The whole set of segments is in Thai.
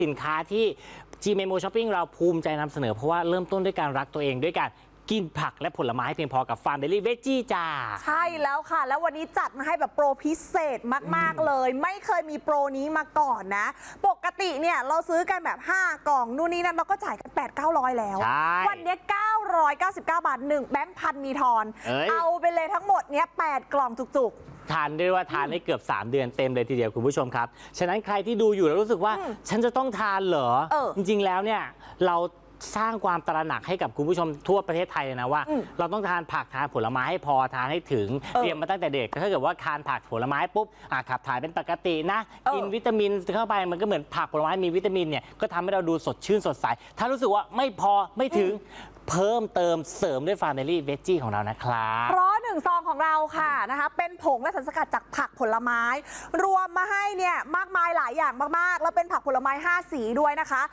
สินค้าที่ GMMO Shopping เราภูมิใจนำเสนอเพราะว่าเริ่มต้นด้วยการรักตัวเองด้วยการกินผักและผลไม้เพียงพอกับ Farm Daily Veggie จ้าใช่แล้วค่ะแล้ววันนี้จัดมาให้แบบโปรพิเศษมากๆเลยไม่เคยมีโปรนี้มาก่อนนะปกติเนี่ยเราซื้อกันแบบ5กล่องนู่นนี่นั่นเราก็จ่ายกัน800-900แล้ววันนี้999 บาท1แบงค์พันมีทอนเอาไปเลยทั้งหมดเนี้ย8กล่องจุกทานได้ว่าทานได้เกือบ3 เดือนเต็มเลยทีเดียวคุณผู้ชมครับฉะนั้นใครที่ดูอยู่แล้วรู้สึกว่าฉันจะต้องทานเหรอจริงๆแล้วเนี่ยเราสร้างความตระหนักให้กับคุณผู้ชมทั่วประเทศไทยเลยนะว่าเราต้องทานผักทานผลไม้ให้พอทานให้ถึงเตรียมมาตั้งแต่เด็กถ้าเกิดว่าทานผักผลไม้ปุ๊บขับถ่ายเป็นปกตินะกินวิตามินเข้าไปมันก็เหมือนผักผลไม้มีวิตามินเนี่ยก็ทำให้เราดูสดชื่นสดใสถ้ารู้สึกว่าไม่พอไม่ถึงเพิ่มเติมเสริมด้วย Farm Daily Veggie ของเรานะครับเพราะ1 ซองของเราค่ะนะคะเป็นผงและสารสกัดจากผักผลไม้รวมมาให้เนี่ยมากมายหลายอย่างมากๆแล้วเป็นผักผลไม้5สีด้วยนะคะ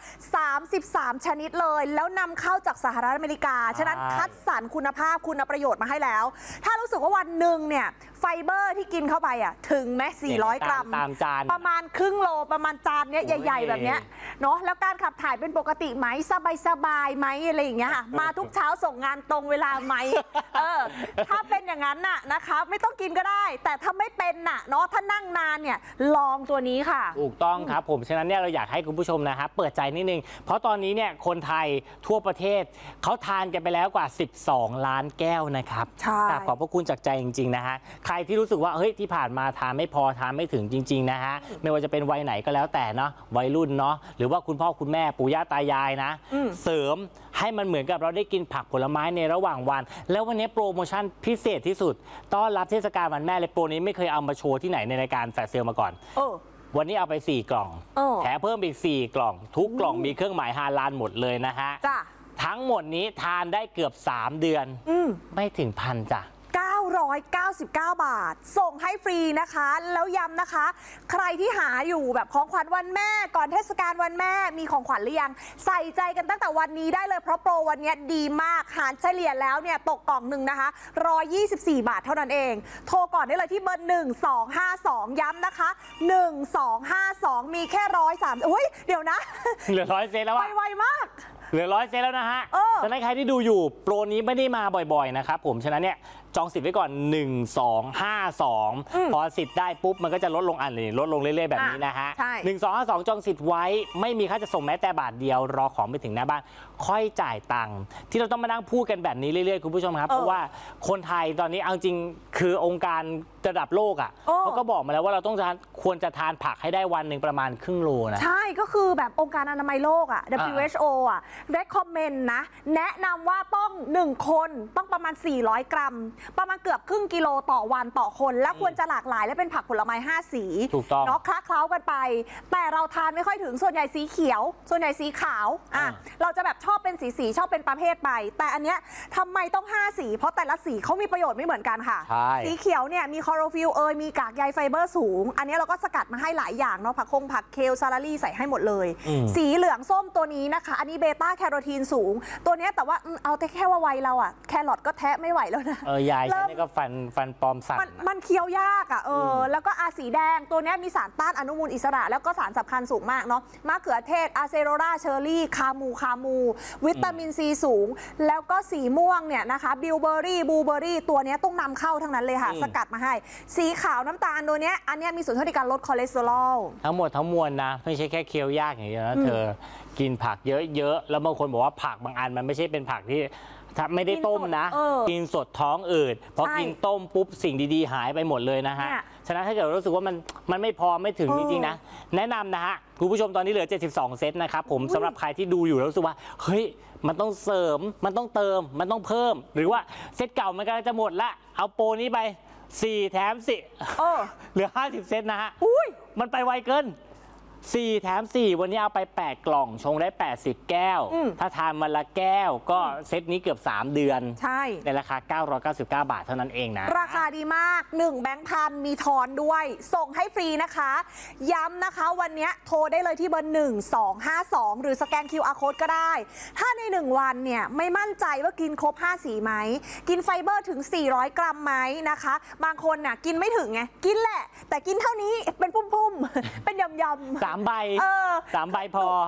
33ชนิดเลยแล้วนำเข้าจากสหรัฐอเมริกาฉะนั้นคัดสรรคุณภาพคุณประโยชน์มาให้แล้วถ้ารู้สึกว่าวันหนึ่งเนี่ยไฟเบอร์ที่กินเข้าไปถึงแม้400 กรัมตามจานประมาณครึ่งโลประมาณจานเนี้ยใหญ่ๆแบบเนี้ยเนาะแล้วการขับถ่ายเป็นปกติไหมสบายไหมอะไรอย่างเงี้ยค่ะมาทุกเช้าส่งงานตรงเวลาไหมถ้าเป็นอย่างนั้นน่ะนะคะไม่ต้องกินก็ได้แต่ถ้าไม่เป็นน่ะเนาะถ้านั่งนานเนี่ยลองตัวนี้ค่ะถูกต้องครับผมฉะนั้นเนี่ยเราอยากให้คุณผู้ชมนะครับเปิดใจนิดนึงเพราะตอนนี้เนี่ยคนไทยทั่วประเทศเขาทานกันไปแล้วกว่า12 ล้านแก้วนะครับขอบพระคุณจากใจจริงๆนะฮะใครที่รู้สึกว่าเฮ้ยที่ผ่านมาทานไม่พอทานไม่ถึงจริงๆนะฮะไม่ว่าจะเป็นวัยไหนก็แล้วแต่เนาะวัยรุ่นเนาะหรือว่าคุณพ่อคุณแม่ปู่ย่าตายายนะเสริมให้มันเหมือนกับเราได้กินผักผลไม้ในระหว่างวันแล้ววันนี้โปรโมชั่นพิเศษที่สุดต้อนรับเทศกาลวันแม่เลยโปรนี้ไม่เคยเอามาโชว์ที่ไหนในรายการแฟลชเซลมาก่อนวันนี้เอาไป4 กล่องแถมเพิ่มอีก4 กล่องทุกกล่องมีเครื่องหมาย5 ล้านหมดเลยนะฮะทั้งหมดนี้ทานได้เกือบ3 เดือนไม่ถึง1,000จ้ะ 999 บาทส่งให้ฟรีนะคะแล้วย้ำนะคะใครที่หาอยู่แบบของขวัญวันแม่ก่อนเทศกาลวันแม่มีของขวัญหรือยังใส่ใจกันตั้งแต่วันนี้ได้เลยเพราะโปรวันนี้ดีมากหารเฉลี่ยแล้วเนี่ยตกกล่องหนึ่งนะคะ124 บาทเท่านั้นเองโทรก่อนได้เลยที่เบอร์1252ย้ำนะคะ1252มีแค่130อุ้ยเดี๋ยวนะเหลือ100 เซนแล้วอะไวมากเหลือ100 เซนแล้วนะฮะฉะนั้นใครที่ดูอยู่โปรนี้ไม่ได้มาบ่อยๆนะครับผมฉะนั้นเนี่ยจองสิทธิ์ไว้ก่อน1252พอสิทธิ์ได้ปุ๊บมันก็จะลดลงลดลงเรื่อยๆแบบนี้นะฮะ1252จองสิทธิ์ไว้ไม่มีค่าจะส่งแม้แต่บาทเดียวรอของไปถึงหน้าบ้านค่อยจ่ายตังค์ที่เราต้องมานั่งพูดกันแบบนี้เรื่อยๆคุณผู้ชมครับเพราะว่าคนไทยตอนนี้เอาจริงคือองค์การระดับโลกเขาก็บอกมาแล้วว่าเราต้องควรจะทานผักให้ได้วันหนึ่งประมาณครึ่งโลนะใช่ก็คือแบบองค์การอนามัยโลกWHO recommend นะแนะนำว่าต้อง1 คนต้องประมาณ400 กรัมประมาณเกือบครึ่งกิโลต่อวันต่อคนและควรจะหลากหลายและเป็นผักผลไม้5 สีเนาะคละเคล้ากันไปแต่เราทานไม่ค่อยถึงส่วนใหญ่สีเขียวส่วนใหญ่สีขาวเราจะแบบชอบเป็นสีชอบเป็นประเภทไปแต่อันเนี้ยทำไมต้อง5 สีเพราะแต่ละสีเขามีประโยชน์ไม่เหมือนกันค่ะสีเขียวเนี่ยมีคลอโรฟิลล์มีกากใยไฟเบอร์สูงอันนี้เราก็สกัดมาให้หลายอย่างเนาะผักเคลซาลารี่ใส่ให้หมดเลยสีเหลืองส้มตัวนี้นะคะอันนี้เบต้าแคโรทีนสูงตัวนี้แต่ว่าเอาแต่แค่ว่าวัยเราแครอทก็แทะไม่ไหวแล้วนะยายฉันนี่ก็ฟันปลอมสั่นมันเคี้ยวยากแล้วก็สีแดงตัวนี้มีสารต้านอนุมูลอิสระแล้วก็สารสำคัญสูงมากเนาะมะเขือเทศอะเซโรราเชอร์รี่คามูวิตามินซีสูงแล้วก็สีม่วงเนี่ยนะคะบิลเบอรี่บลูเบอรี่ตัวนี้ต้องนำเข้าทั้งนั้นเลยค่ะสกัดมาให้สีขาวน้ำตาลตัวนี้อันนี้มีส่วนช่วยในการลดคอเลสเตอรอลทั้งหมดทั้งมวลนะไม่ใช่แค่เคี้ยวยากอย่างเดียวนะเธอกินผักเยอะๆแล้วบางคนบอกว่าผักบางอันมันไม่ใช่เป็นผักที่ไม่ได้ต้มนะกินสดท้องอืดพอกินต้มปุ๊บสิ่งดีๆหายไปหมดเลยนะฮะฉะนั้นถ้าเกิดรู้สึกว่ามันไม่พอไม่ถึงจริงๆนะแนะนำนะฮะคุณผู้ชมตอนนี้เหลือ72 เซตนะครับผมสำหรับใครที่ดูอยู่แล้วรู้สึกว่าเฮ้ยมันต้องเสริมมันต้องเติมมันต้องเพิ่มหรือว่าเซตเก่ามันกำลังจะหมดละเอาโปรนี้ไป4 แถม 10เหลือ50 เซตนะฮะมันไปไวเกิน4 แถม 4วันนี้เอาไป8 กล่องชงได้80 แก้วถ้าทานมาละแก้วก็เซตนี้เกือบ3 เดือนใช่ในราคา999 บาทเท่านั้นเองนะราคาดีมาก1 แบงค์พันมีทอนด้วยส่งให้ฟรีนะคะย้ำนะคะวันนี้โทรได้เลยที่เบอร์1252หรือสแกน QR Code ก็ได้ถ้าใน1 วันเนี่ยไม่มั่นใจว่ากินครบ5 สีไหมกินไฟเบอร์ถึง400 กรัมไหมนะคะบางคนน่ะกินไม่ถึงไงกินแหละแต่กินเท่านี้เป็นพุ่มๆเป็นยำ 3 ใบ 3 ใบพอ